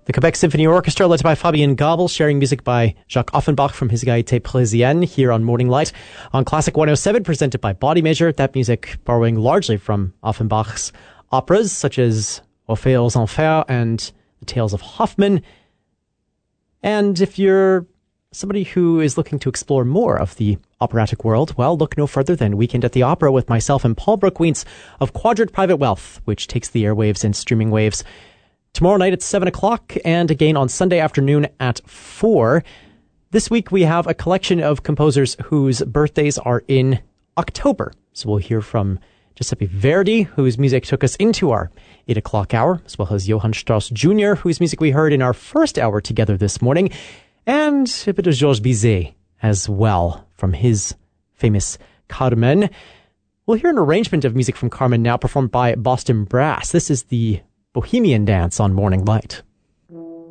The Quebec Symphony Orchestra, led by Fabien Gabel, sharing music by Jacques Offenbach from his Gaieté Parisienne here on Morning Light. On Classic 107, presented by Body Measure, that music borrowing largely from Offenbach's operas, such as Orphée aux Enfers and The Tales of Hoffmann. And if you're somebody who is looking to explore more of the operatic world, well, look no further than Weekend at the Opera with myself and Paul Brookweens of Quadrant Private Wealth, which takes the airwaves and streaming waves tomorrow night at 7 o'clock and again on Sunday afternoon at 4. This week we have a collection of composers whose birthdays are in October. So we'll hear from Giuseppe Verdi, whose music took us into our 8 o'clock hour, as well as Johann Strauss Jr., whose music we heard in our first hour together this morning, and a bit of Georges Bizet as well from his famous Carmen. We'll hear an arrangement of music from Carmen now performed by Boston Brass. This is the Bohemian Dance on Morning Light.